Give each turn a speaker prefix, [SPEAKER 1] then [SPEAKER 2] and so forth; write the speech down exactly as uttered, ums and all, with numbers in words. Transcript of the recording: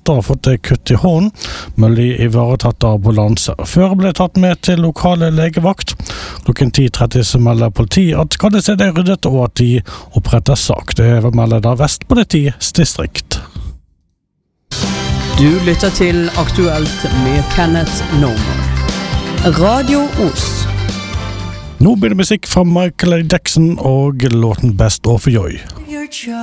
[SPEAKER 1] etter å ha fått kutt i hånden, men bli ivaretatt av ambulanse. Fører ble tatt med til lokale legevakt. Klokken ti tretti så melder politi at skadestedet er ryddet og at de oppretter sak. Det melder da Vest politidistrikt.
[SPEAKER 2] Du lytter til Aktuelt med Kenneth Norman. Radio Os.
[SPEAKER 1] Nå blir det musikk fra Michael Jackson og låten Best of Joy.